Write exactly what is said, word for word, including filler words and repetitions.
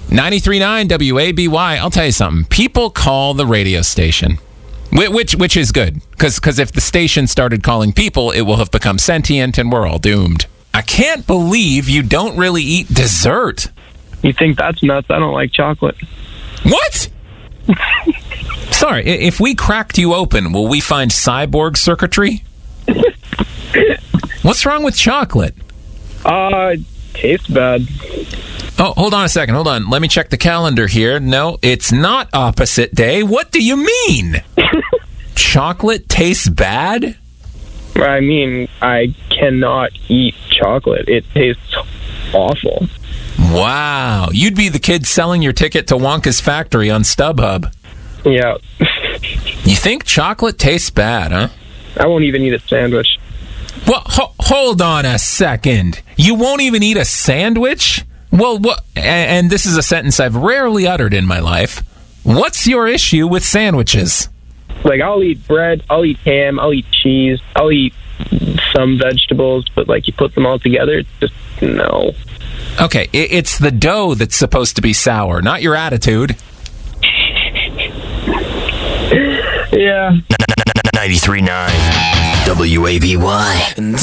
ninety-three point nine W A B Y. I'll tell you something. People call the radio station, which which is good, because because if the station started calling people, it will have become sentient and we're all doomed. I can't believe you don't really eat dessert. You think that's nuts? I don't like chocolate. What? Sorry, if we cracked you open, will we find cyborg circuitry? What's wrong with chocolate? Uh, it tastes bad. Oh, hold on a second. Hold on. Let me check the calendar here. No, it's not opposite day. What do you mean? Chocolate tastes bad? I mean, I cannot eat chocolate. It tastes awful. Wow. You'd be the kid selling your ticket to Wonka's Factory on StubHub. Yeah. You think chocolate tastes bad, huh? I won't even eat a sandwich. Well, ho- hold on a second. You won't even eat a sandwich? Well, what? And this is a sentence I've rarely uttered in my life. What's your issue with sandwiches? Like, I'll eat bread, I'll eat ham, I'll eat cheese, I'll eat some vegetables, but, like, you put them all together, it's just, no. Okay, it's the dough that's supposed to be sour, not your attitude. Yeah. ninety-three point nine W A B Y.